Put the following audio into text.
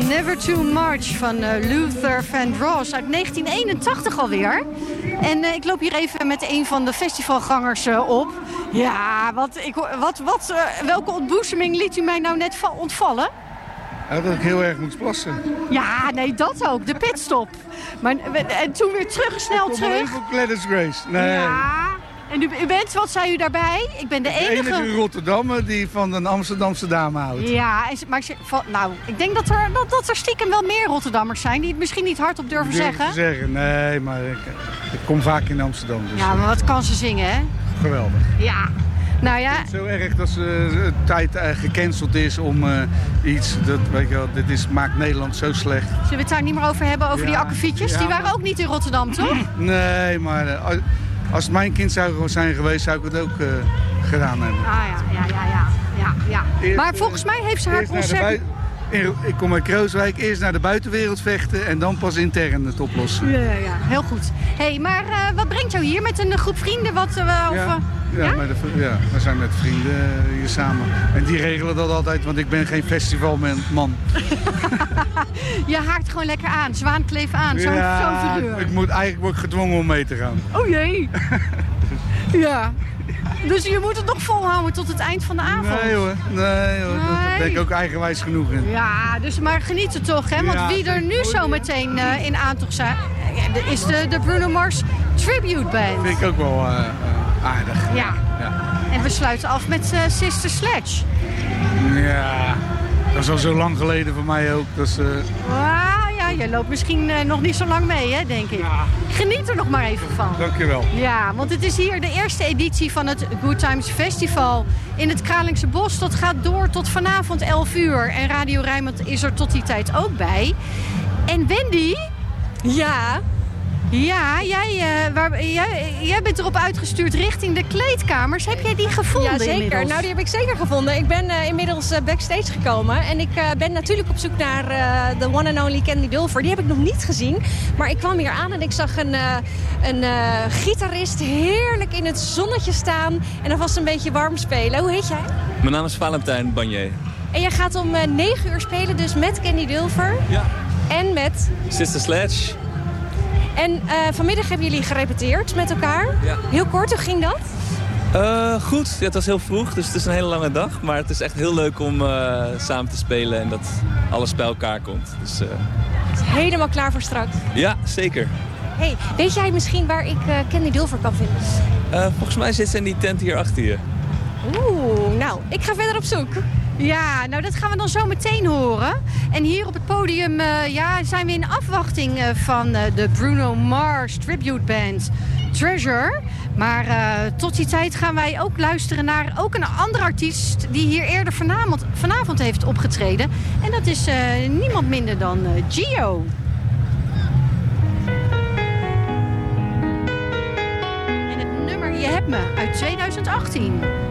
Never Too Much van Luther Vandross uit 1981 alweer. En ik loop hier even met een van de festivalgangers op. Ja, welke ontboezeming liet u mij nou net ontvallen? Ja, dat ik heel erg moest plassen. Ja, nee, dat ook. De pitstop. Maar, en toen weer snel terug. Even op Gladys Grace. Nee. Ja. En u bent, wat zei u daarbij? Ik ben de enige Rotterdammer die van een Amsterdamse dame houdt. Ja, ik denk dat er stiekem wel meer Rotterdammers zijn die het misschien niet hardop durven zeggen. Nee, maar ik kom vaak in Amsterdam. Dus ja, maar wat kan ze zingen, hè? Geweldig. Ja. Nou ja. Het is zo erg dat de tijd gecanceld is om iets. Weet je wel, maakt Nederland zo slecht. Zullen we het daar niet meer over hebben, over die akkefietjes? Die waren ook niet in Rotterdam, toch? Nee, maar als het mijn kind zou zijn geweest, zou ik het ook gedaan hebben. Ah ja. Eerst, maar volgens mij heeft ze haar concert... Ik kom uit Krooswijk, eerst naar de buitenwereld vechten en dan pas intern het oplossen. Ja, heel goed. Hey, maar wat brengt jou hier met een groep vrienden? We zijn met vrienden hier samen. En die regelen dat altijd, want ik ben geen festivalman. Je haakt gewoon lekker aan, zwaankleef aan, zo'n figuur. Eigenlijk word ik gedwongen om mee te gaan. Oh jee. Ja. Dus je moet het nog volhouden tot het eind van de avond? Nee hoor. Daar ben ik ook eigenwijs genoeg in. Ja, maar geniet er toch, hè? Want wie er nu zo meteen in aantocht zijn, is de Bruno Mars Tribute Band. Vind ik ook wel aardig. Ja. En we sluiten af met Sister Sledge. Ja, dat is al zo lang geleden voor mij ook. Jij loopt misschien nog niet zo lang mee, hè, denk ik. Ja. Geniet er nog maar even van. Dankjewel. Ja, want het is hier de eerste editie van het Good Times Festival in het Kralingse Bos. Dat gaat door tot vanavond 11 uur. En Radio Rijnmond is er tot die tijd ook bij. En Wendy? Ja? Ja, jij bent erop uitgestuurd richting de kleedkamers. Heb jij die gevonden? Ja, zeker. Inmiddels? Nou, die heb ik zeker gevonden. Ik ben inmiddels backstage gekomen. En ik ben natuurlijk op zoek naar de one and only Candy Dulfer. Die heb ik nog niet gezien. Maar ik kwam hier aan en ik zag een gitarist heerlijk in het zonnetje staan. En alvast een beetje warm spelen. Hoe heet jij? Mijn naam is Valentijn Banier. En jij gaat om 9 uur spelen, dus met Candy Dulfer. Ja. En met Sister Sledge. En vanmiddag hebben jullie gerepeteerd met elkaar. Ja. Heel kort, hoe ging dat? Goed, ja, het was heel vroeg, dus het is een hele lange dag. Maar het is echt heel leuk om samen te spelen en dat alles bij elkaar komt. Dus, Het is helemaal klaar voor straks. Ja, zeker. Hey, weet jij misschien waar ik Candy Dulfer kan vinden? Volgens mij zit ze in die tent hier achter je. Oeh, nou, ik ga verder op zoek. Ja, nou dat gaan we dan zo meteen horen. En hier op het podium zijn we in afwachting van de Bruno Mars Tribute Band Treasure. Maar tot die tijd gaan wij ook luisteren naar ook een andere artiest die hier eerder vanavond heeft opgetreden. En dat is niemand minder dan Gio. En het nummer Je hebt me uit 2018.